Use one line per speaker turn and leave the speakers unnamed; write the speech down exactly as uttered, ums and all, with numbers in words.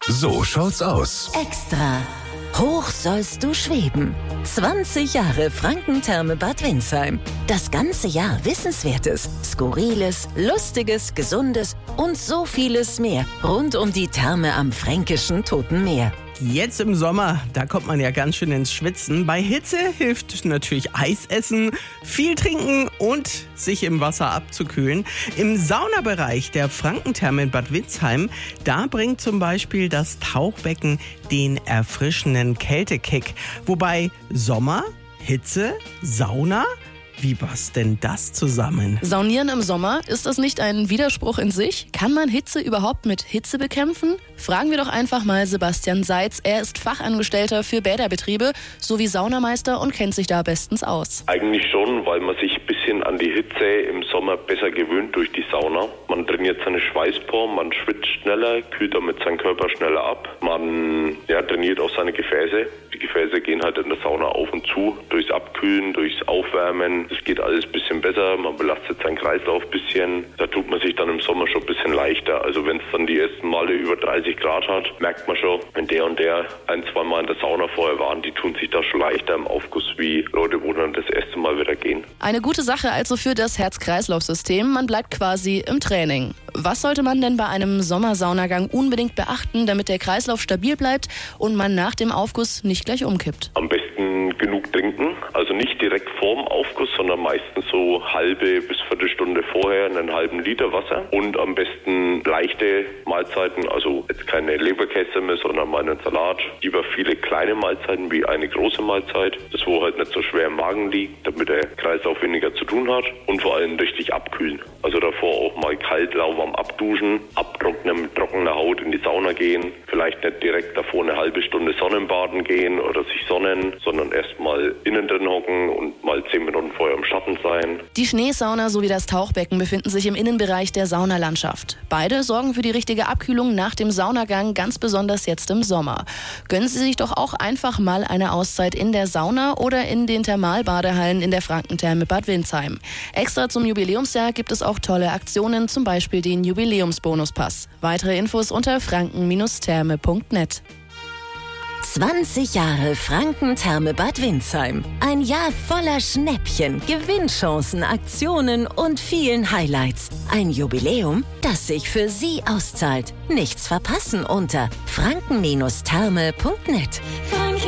So schaut's aus.
Extra. Hoch sollst du schweben. zwanzig Jahre Frankentherme Bad Windsheim. Das ganze Jahr Wissenswertes, Skurriles, Lustiges, Gesundes und so vieles mehr rund um die Therme am fränkischen Toten Meer.
Jetzt im Sommer, da kommt man ja ganz schön ins Schwitzen. Bei Hitze hilft natürlich Eis essen, viel trinken und sich im Wasser abzukühlen. Im Saunabereich der Frankentherme in Bad Windsheim, da bringt zum Beispiel das Tauchbecken den erfrischenden Kältekick. Wobei Sommer, Hitze, Sauna... Wie passt denn das zusammen?
Saunieren im Sommer, ist das nicht ein Widerspruch in sich? Kann man Hitze überhaupt mit Hitze bekämpfen? Fragen wir doch einfach mal Sebastian Seitz. Er ist Fachangestellter für Bäderbetriebe sowie Saunameister und kennt sich da bestens aus.
Eigentlich schon, weil man sich ein bisschen an die Hitze im Sommer besser gewöhnt durch die Sauna. Man trainiert seine Schweißporen, man schwitzt schneller, kühlt damit seinen Körper schneller ab. Man ja, trainiert auch seine Gefäße. Die Gefäße gehen halt in der Sauna auf und zu, durchs Abkühlen, durchs Aufwärmen. Es geht alles ein bisschen besser, man belastet seinen Kreislauf ein bisschen. Da tut man sich dann im Sommer schon ein bisschen leichter. Also wenn es dann die ersten Male über dreißig Grad hat, merkt man schon, wenn der und der ein, zwei Mal in der Sauna vorher waren, die tun sich da schon leichter im Aufguss wie Leute, wo dann das erste Mal wieder gehen.
Eine gute Sache also für das Herz-Kreislauf-System. Man bleibt quasi im Training. Was sollte man denn bei einem Sommersaunagang unbedingt beachten, damit der Kreislauf stabil bleibt und man nach dem Aufguss nicht gleich umkippt?
Am besten genug trinken, also nicht direkt vorm Aufguss, sondern meistens so halbe bis Viertelstunde vorher einen halben Liter Wasser und am besten leichte Mahlzeiten, also jetzt keine Leberkäse mehr, sondern mal einen Salat. Lieber viele kleine Mahlzeiten wie eine große Mahlzeit, das wo halt nicht so schwer im Magen liegt, damit der Kreislauf weniger zu tun hat und vor allem richtig abkühlen. Also davor auch mal kalt, lauwarm abduschen, abtrocknen mit trockener Haut in die Sauna gehen, vielleicht nicht direkt davor eine halbe Stunde Sonnenbaden gehen oder sich sonnen, sondern erst mal innen drin hocken und mal zehn Minuten vorher im Schatten sein.
Die Schneesauna sowie das Tauchbecken befinden sich im Innenbereich der Saunalandschaft. Beide sorgen für die richtige Abkühlung nach dem Saunagang, ganz besonders jetzt im Sommer. Gönnen Sie sich doch auch einfach mal eine Auszeit in der Sauna oder in den Thermalbadehallen in der Frankentherme Bad Windsheim. Extra zum Jubiläumsjahr gibt es auch tolle Aktionen, zum Beispiel den Jubiläumsbonuspass. Weitere Infos unter franken Therme punkt net.
zwanzig Jahre Frankentherme Bad Windsheim. Ein Jahr voller Schnäppchen, Gewinnchancen, Aktionen und vielen Highlights. Ein Jubiläum, das sich für Sie auszahlt. Nichts verpassen unter franken Therme punkt net.